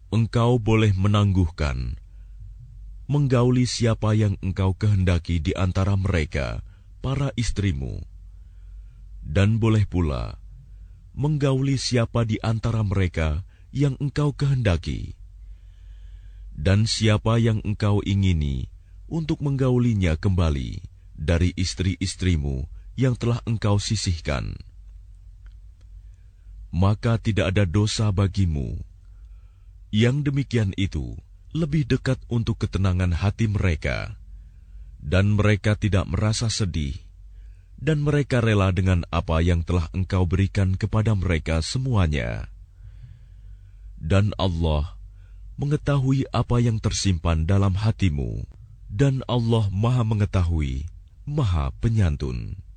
engkau boleh menangguhkan, menggauli siapa yang engkau kehendaki di antara mereka, para istrimu, dan boleh pula menggauli siapa di antara mereka yang engkau kehendaki, dan siapa yang engkau ingini untuk menggaulinya kembali dari istri-istrimu yang telah engkau sisihkan. Maka tidak ada dosa bagimu. Yang demikian itu lebih dekat untuk ketenangan hati mereka, dan mereka tidak merasa sedih, dan mereka rela dengan apa yang telah engkau berikan kepada mereka semuanya. Dan Allah mengetahui apa yang tersimpan dalam hatimu, dan Allah Maha Mengetahui, Maha Penyantun.